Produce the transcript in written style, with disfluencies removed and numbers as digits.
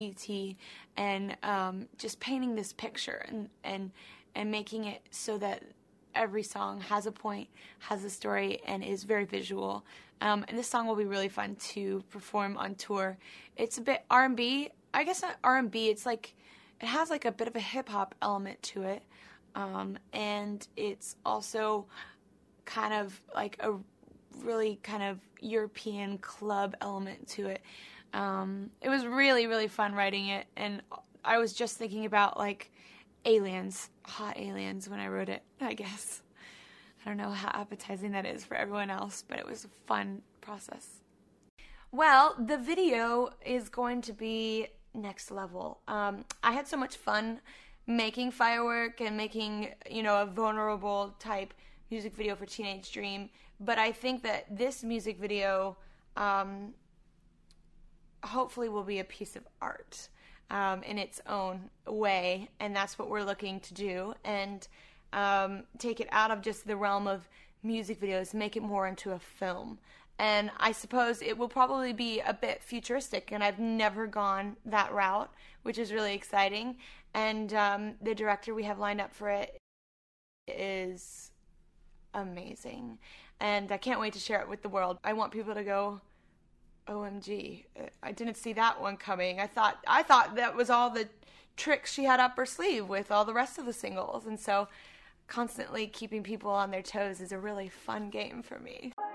and just painting this picture and making it so that every song has a point, has a story, and is very visual. And this song will be really fun to perform on tour. It's a bit R&B. I guess not R&B. It's like, it has like a bit of a hip-hop element to it. And it's also kind of like a really kind of European club element to it. It was really, really fun writing it. And I was just thinking about like aliens, hot aliens when I wrote it, I guess. I don't know how appetizing that is for everyone else, but it was a fun process. Well, the video is going to be next level. I had so much fun making Firework and making, a vulnerable type music video for Teenage Dream, but I think that this music video hopefully will be a piece of art in its own way, and that's what we're looking to do, and take it out of just the realm of music videos, make it more into a film. And I suppose it will probably be a bit futuristic, and I've never gone that route, which is really exciting. And the director we have lined up for it is amazing, and I can't wait to share it with the world. I want people to go, OMG, I didn't see that one coming. I thought that was all the tricks she had up her sleeve with all the rest of the singles. And so constantly keeping people on their toes is a really fun game for me.